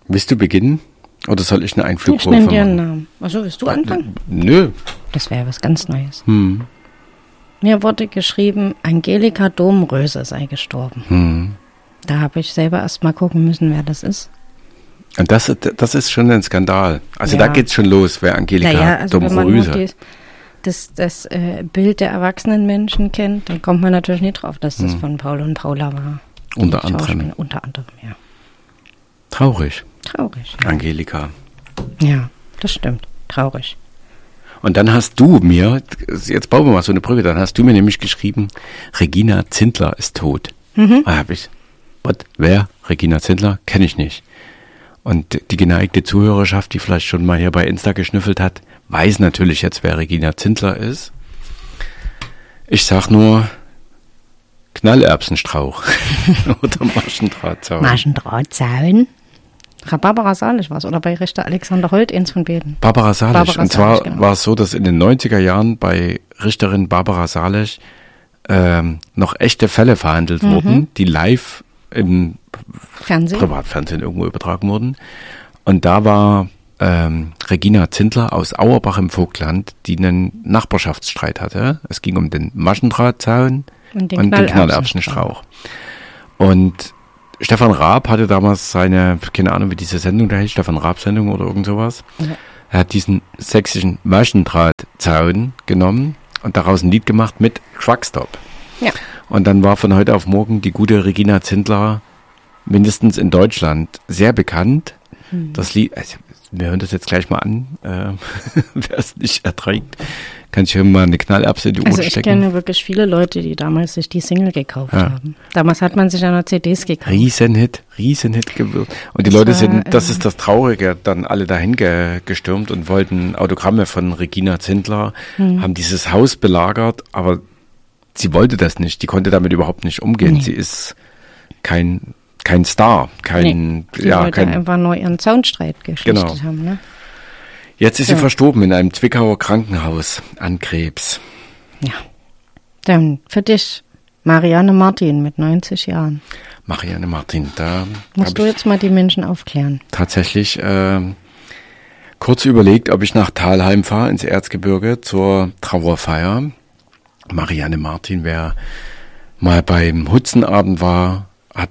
Willst du beginnen? Oder soll ich einen Einflug Ich nenne dir einen Namen. Also willst du anfangen? Nö. Das wäre was ganz Neues. Mir wurde geschrieben, Angelika Domröse sei gestorben. Da habe ich selber erst mal gucken müssen, wer das ist. Und das ist schon ein Skandal. Also Ja. da geht's schon los, wer Angelika Also wenn man Domröse. nur das Bild der erwachsenen Menschen kennt, dann kommt man natürlich nicht drauf, dass das von Paul und Paula war. Unter Die anderem. Schauspieler. Unter anderem, ja. Traurig, Traurig. Angelika. Ja, das stimmt. Traurig. Und dann hast du mir, jetzt bauen wir mal so eine Brücke, dann hast du mir nämlich geschrieben, Regina Zindler ist tot. Da habe ich, wer? Regina Zindler? Kenne ich nicht. Und die geneigte Zuhörerschaft, die vielleicht schon mal hier bei Insta geschnüffelt hat, weiß natürlich jetzt, wer Regina Zindler ist. Ich sag nur Knallerbsenstrauch oder Maschendrahtzaun. Maschendrahtzaun. Barbara Salisch war es, oder bei Richter Alexander Holt, eins von beiden. Barbara Salisch. Barbara Und zwar Salisch, genau. war es so, dass in den 90er Jahren bei Richterin Barbara Salisch noch echte Fälle verhandelt wurden, die live im Fernsehen. Privatfernsehen irgendwo übertragen wurden. Und da war Regina Zindler aus Auerbach im Vogtland, die einen Nachbarschaftsstreit hatte. Es ging um den Maschendrahtzaun Und den Knallerbsenstrauch. Und Stefan Raab hatte damals seine, keine Ahnung, wie diese Sendung da heißt, Stefan Raab-Sendung oder irgend sowas. Ja. Er hat diesen sächsischen Maschendrahtzaun genommen und daraus ein Lied gemacht mit Truckstop. Ja. Und dann war von heute auf morgen die gute Regina Zindler mindestens in Deutschland sehr bekannt. Das Lied, also wir hören das jetzt gleich mal an, wer es nicht erträgt, kann ich mal eine Knallerbse in die Ohren Also ich stecken. kenne wirklich viele Leute, die damals sich die Single gekauft haben. Damals hat man sich ja noch CDs gekauft. Riesenhit geworden. Und die Das Leute war, sind, das ist das Traurige, dann alle dahin gestürmt und wollten Autogramme von Regina Zindler, haben dieses Haus belagert, aber sie wollte das nicht, die konnte damit überhaupt nicht umgehen. Nee. Sie ist kein Star, Die wollte einfach nur ihren Zaunstreit geschlichtet haben. Ne? Jetzt ist sie verstorben in einem Zwickauer Krankenhaus an Krebs. Ja. Dann für dich Marianne Martin mit 90 Jahren. Marianne Martin, da Musst du jetzt mal die Menschen aufklären. tatsächlich kurz überlegt, ob ich nach Thalheim fahre, ins Erzgebirge, zur Trauerfeier. Marianne Martin, wer mal beim Hutzenabend war,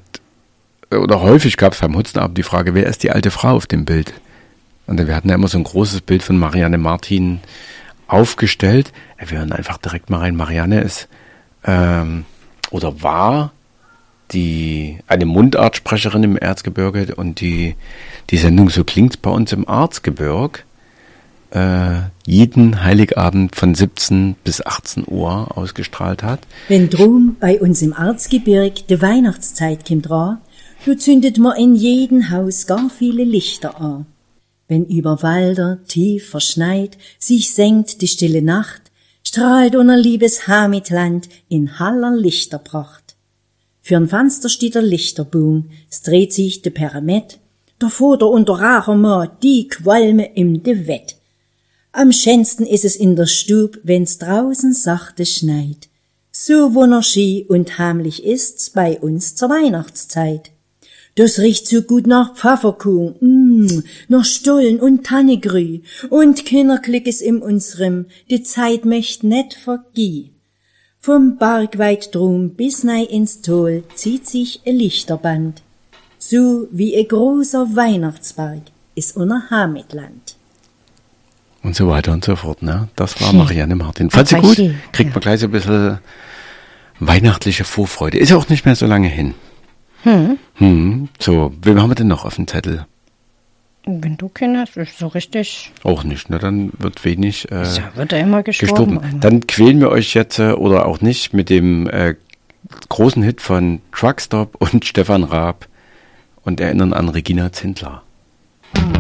oder häufig gab es beim Hutzenabend die Frage, wer ist die alte Frau auf dem Bild? Und wir hatten ja immer so ein großes Bild von Marianne Martin aufgestellt. Wir hören einfach direkt mal rein. Marianne ist oder war eine Mundartsprecherin im Erzgebirge und die Sendung So klingt's bei uns im Erzgebirge jeden Heiligabend von 17 bis 18 Uhr ausgestrahlt hat. Wenn drum bei uns im Erzgebirg de Weihnachtszeit kommt ran, so zündet man in jedem Haus gar viele Lichter an. Wenn über Wälder tief verschneit sich senkt die stille Nacht, strahlt unser liebes Heimatland in heller Lichterpracht. Für'n Fenster steht der Lichterboom, es dreht sich de Pyramid, der Vater und der Rachermann, die qualme im de Wett. Am schönsten ist es in der Stub, wenn's draußen sachte schneit. So wunderschön und heimlich ist's bei uns zur Weihnachtszeit. Das riecht so gut nach Pfefferkuchen, nach Stollen und Tannegrü, und Kinderklick is in unserem, die Zeit möcht net vergeh. Vom Berg weit drum bis nei ins Tal zieht sich ein Lichterband. So wie ein großer Weihnachtsberg ist unser Heimatland. Und so weiter und so fort, ne? Das war Marianne Martin. Fand sie war gut? schön, Kriegt man gleich so ein bisschen weihnachtliche Vorfreude. Ist ja auch nicht mehr so lange hin. So, wen haben wir denn noch auf dem Zettel? Wenn du Kinder hast, ist so richtig. Auch nicht, ne? Dann wird wenig Ja, wird er immer gestorben. Dann quälen wir euch jetzt, oder auch nicht, mit dem großen Hit von Truckstop und Stefan Raab und erinnern an Regina Zindler.